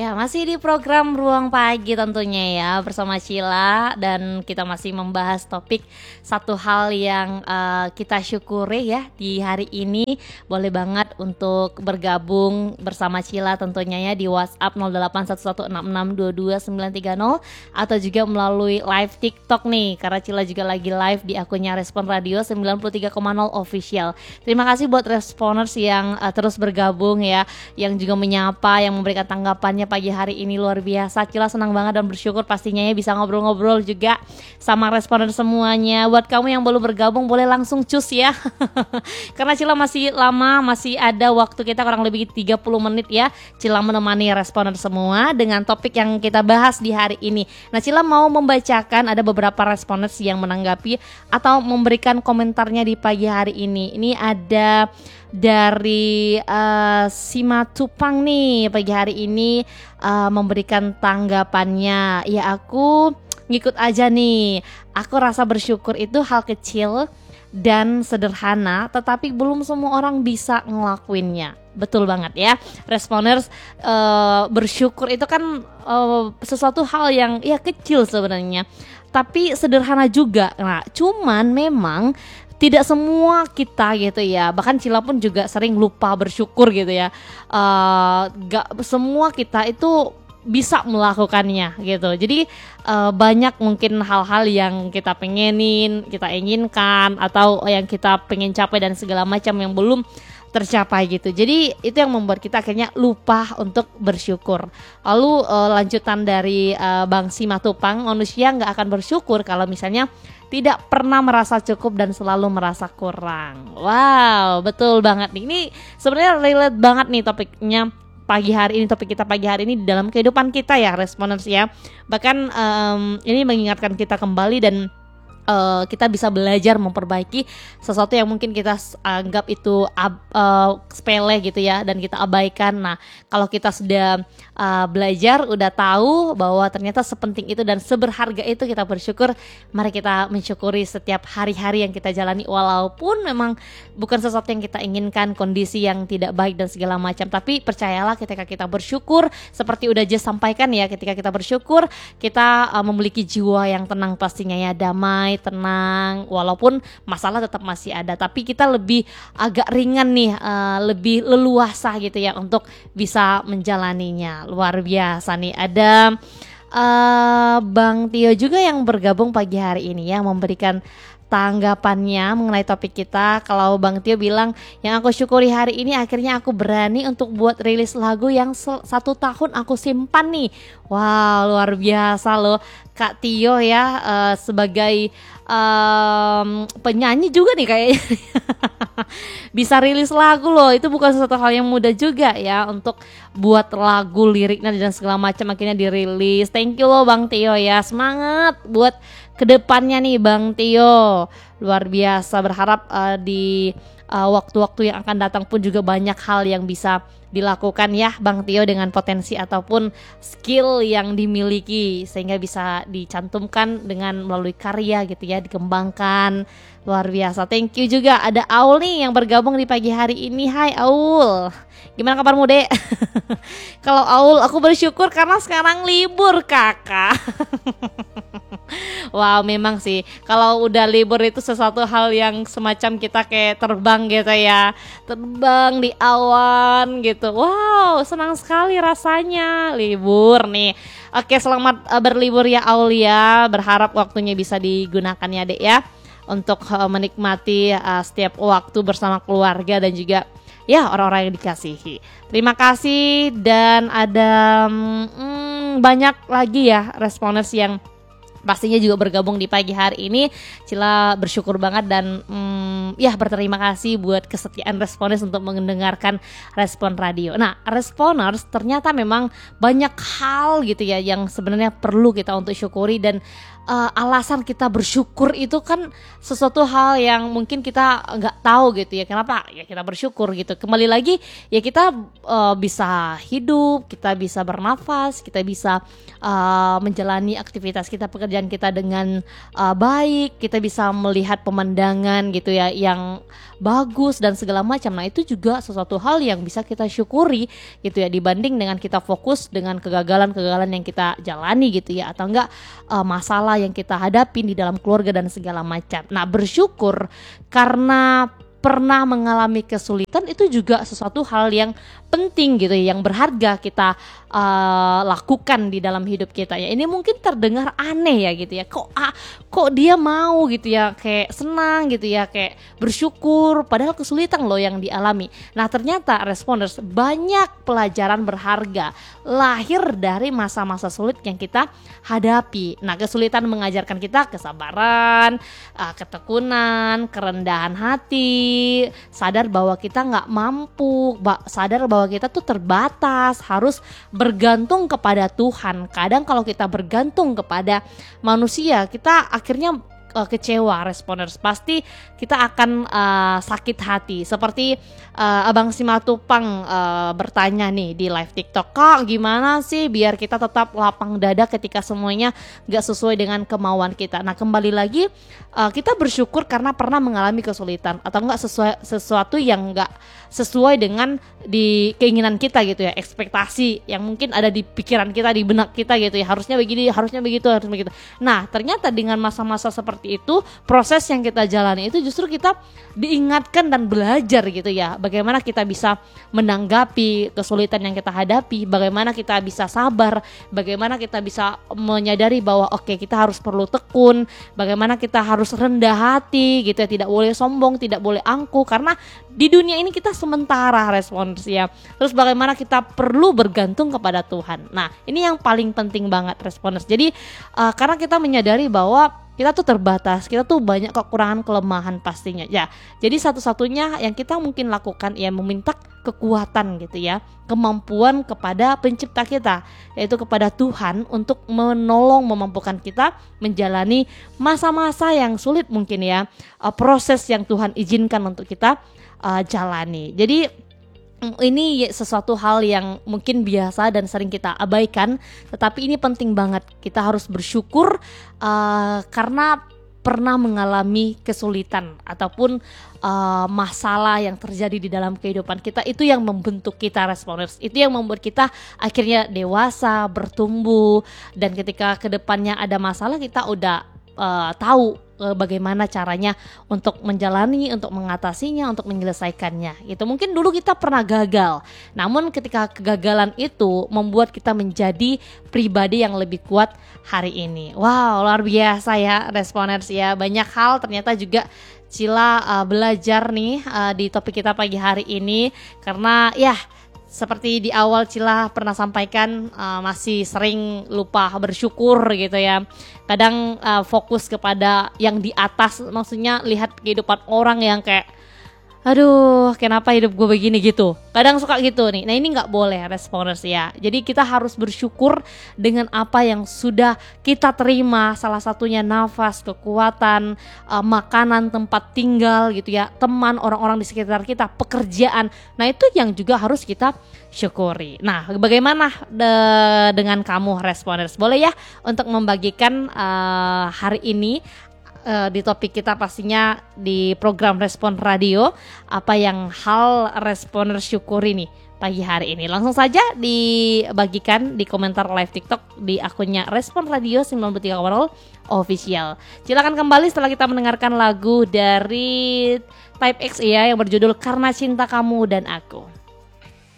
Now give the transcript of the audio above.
Ya, masih di program Ruang Pagi tentunya ya bersama Cila dan kita masih membahas topik satu hal yang kita syukuri ya di hari ini. Boleh banget untuk bergabung bersama Cila tentunya ya di WhatsApp 081166222930 atau juga melalui live TikTok nih karena Cila juga lagi live di akunnya Respon Radio 93,0 official. Terima kasih buat responers yang terus bergabung ya, yang juga menyapa, yang memberikan tanggapannya pagi hari ini luar biasa. Cila senang banget dan bersyukur pastinya ya bisa ngobrol-ngobrol juga sama responden semuanya. Buat kamu yang belum bergabung boleh langsung cus ya. Karena Cila masih lama, masih ada waktu kita kurang lebih 30 menit ya. Cila menemani responden semua dengan topik yang kita bahas di hari ini. Nah, Cila mau membacakan ada beberapa responden yang menanggapi atau memberikan komentarnya di pagi hari ini. Ini ada dari Simatupang nih pagi hari ini memberikan tanggapannya. Ya aku ngikut aja nih. Aku rasa bersyukur itu hal kecil dan sederhana, tetapi belum semua orang bisa ngelakuinnya. Betul banget ya, responers bersyukur itu kan sesuatu hal yang ya kecil sebenarnya, tapi sederhana juga. Nah, cuman memang tidak semua kita gitu ya, bahkan Cila pun juga sering lupa bersyukur gitu ya. Gak semua kita itu bisa melakukannya gitu. Jadi banyak mungkin hal-hal yang kita pengenin, kita inginkan atau yang kita pengen capai dan segala macam yang belum tercapai gitu. Jadi itu yang membuat kita akhirnya lupa untuk bersyukur. Lalu lanjutan dari Bang Simatupang, manusia nggak akan bersyukur kalau misalnya tidak pernah merasa cukup dan selalu merasa kurang. Wow, betul banget nih. Ini sebenarnya relate banget nih topiknya pagi hari ini, topik kita pagi hari ini di dalam kehidupan kita ya, responders ya. Bahkan ini mengingatkan kita kembali dan kita bisa belajar memperbaiki sesuatu yang mungkin kita anggap itu sepele gitu ya dan kita abaikan. Nah, kalau kita sudah belajar, udah tahu bahwa ternyata sepenting itu dan seberharga itu kita bersyukur, mari kita mensyukuri setiap hari-hari yang kita jalani walaupun memang bukan sesuatu yang kita inginkan, kondisi yang tidak baik dan segala macam. Tapi percayalah ketika kita bersyukur, seperti udah Jess sampaikan ya, ketika kita bersyukur kita memiliki jiwa yang tenang pastinya ya, damai, tenang, walaupun masalah tetap masih ada, tapi kita lebih agak ringan nih, lebih leluasa gitu ya untuk bisa menjalaninya. Luar biasa nih. Ada Bang Tio juga yang bergabung pagi hari ini ya, memberikan tanggapannya mengenai topik kita. Kalau Bang Tio bilang, yang aku syukuri hari ini akhirnya aku berani untuk buat rilis lagu yang 1 tahun aku simpan nih. Wow, luar biasa loh Kak Tio ya, sebagai penyanyi juga nih kayaknya. Bisa rilis lagu loh, itu bukan sesuatu hal yang mudah juga ya, untuk buat lagu, liriknya dan segala macam akhirnya dirilis. Thank you loh Bang Tio ya, semangat buat kedepannya nih Bang Tio. Luar biasa, berharap di waktu-waktu yang akan datang pun juga banyak hal yang bisa dilakukan ya Bang Tio dengan potensi ataupun skill yang dimiliki sehingga bisa dicantumkan dengan melalui karya gitu ya, dikembangkan. Luar biasa. Thank you juga ada Aul nih yang bergabung di pagi hari ini. Hai Aul, gimana kabarmu Dek? Kalau Aul, aku bersyukur karena sekarang libur kakak. Wow, memang sih kalau udah libur itu sesuatu hal yang semacam kita kayak terbang gitu ya, terbang di awan gitu. Wow, senang sekali rasanya libur nih. Oke, selamat berlibur ya Aulia, berharap waktunya bisa digunakan ya Dek ya, untuk menikmati setiap waktu bersama keluarga dan juga ya orang-orang yang dikasihi. Terima kasih. Dan ada banyak lagi ya responders yang pastinya juga bergabung di pagi hari ini. Cila bersyukur banget dan ya berterima kasih buat kesetiaan responders untuk mendengarkan Respon Radio. Nah, responders ternyata memang banyak hal gitu ya yang sebenarnya perlu kita untuk syukuri, dan alasan kita bersyukur itu kan sesuatu hal yang mungkin kita nggak tahu gitu ya, kenapa ya kita bersyukur gitu. Kembali lagi ya, kita bisa hidup, kita bisa bernafas, kita bisa menjalani aktivitas kita, pekerjaan kita dengan baik, kita bisa melihat pemandangan gitu ya yang bagus dan segala macam. Nah itu juga sesuatu hal yang bisa kita syukuri gitu ya, dibanding dengan kita fokus dengan kegagalan-kegagalan yang kita jalani gitu ya, atau enggak masalah yang kita hadapi di dalam keluarga dan segala macam. Nah bersyukur karena pernah mengalami kesulitan itu juga sesuatu hal yang penting gitu ya, yang berharga kita lakukan di dalam hidup kita ya. Ini mungkin terdengar aneh ya gitu ya, kok dia mau gitu ya, kayak senang gitu ya, kayak bersyukur padahal kesulitan loh yang dialami. Nah ternyata Responers, banyak pelajaran berharga lahir dari masa-masa sulit yang kita hadapi. Nah kesulitan mengajarkan kita kesabaran, ketekunan, kerendahan hati, sadar bahwa kita nggak mampu, sadar bahwa kita tuh terbatas, harus bergantung kepada Tuhan. Kadang kalau kita bergantung kepada manusia, kita akhirnya kecewa Responers, pasti kita akan sakit hati. Seperti Abang Simatupang bertanya nih di live TikTok, Kak gimana sih biar kita tetap lapang dada ketika semuanya gak sesuai dengan kemauan kita. Nah kembali lagi kita bersyukur karena pernah mengalami kesulitan atau enggak sesuatu yang gak sesuai dengan di keinginan kita gitu ya, ekspektasi yang mungkin ada di pikiran kita, di benak kita gitu ya, harusnya begini, harusnya begitu, harusnya begitu. Nah ternyata dengan masa-masa seperti itu, proses yang kita jalani itu justru kita diingatkan dan belajar gitu ya, bagaimana kita bisa menanggapi kesulitan yang kita hadapi, bagaimana kita bisa sabar, bagaimana kita bisa menyadari bahwa oke, kita harus perlu tekun, bagaimana kita harus rendah hati gitu ya, tidak boleh sombong, tidak boleh angkuh, karena di dunia ini kita sementara Respons ya. Terus bagaimana kita perlu bergantung kepada Tuhan. Nah ini yang paling penting banget Respons. Jadi karena kita menyadari bahwa kita tuh terbatas, kita tuh banyak kekurangan, kelemahan pastinya ya. Jadi satu-satunya yang kita mungkin lakukan ya meminta kekuatan gitu ya, kemampuan kepada pencipta kita, yaitu kepada Tuhan untuk menolong, memampukan kita menjalani masa-masa yang sulit mungkin ya, proses yang Tuhan izinkan untuk kita jalani. Jadi ini sesuatu hal yang mungkin biasa dan sering kita abaikan, tetapi ini penting banget. Kita harus bersyukur karena pernah mengalami kesulitan ataupun masalah yang terjadi di dalam kehidupan kita. Itu yang membentuk kita Responers, itu yang membuat kita akhirnya dewasa, bertumbuh, dan ketika kedepannya ada masalah kita udah tahu bagaimana caranya untuk menjalani, untuk mengatasinya, untuk menyelesaikannya. Itu mungkin dulu kita pernah gagal, namun ketika kegagalan itu membuat kita menjadi pribadi yang lebih kuat hari ini. Wow, luar biasa ya Responers ya. Banyak hal ternyata juga Cila belajar nih di topik kita pagi hari ini, karena ya seperti di awal Cila pernah sampaikan, masih sering lupa bersyukur gitu ya. Kadang fokus kepada yang di atas, maksudnya lihat kehidupan orang yang kayak aduh kenapa hidup gue begini gitu. Kadang suka gitu nih. Nah ini gak boleh Responers ya. Jadi kita harus bersyukur dengan apa yang sudah kita terima. Salah satunya nafas, kekuatan, makanan, tempat tinggal gitu ya, teman, orang-orang di sekitar kita, pekerjaan. Nah itu yang juga harus kita syukuri. Nah bagaimana dengan kamu Responers? Boleh ya untuk membagikan hari ini di topik kita pastinya di program Respon Radio, apa yang hal Responers syukuri nih pagi hari ini. Langsung saja dibagikan di komentar live TikTok di akunnya Respon Radio 93.0 Official. Silakan kembali setelah kita mendengarkan lagu dari Type X ya yang berjudul Karena Cinta Kamu dan Aku.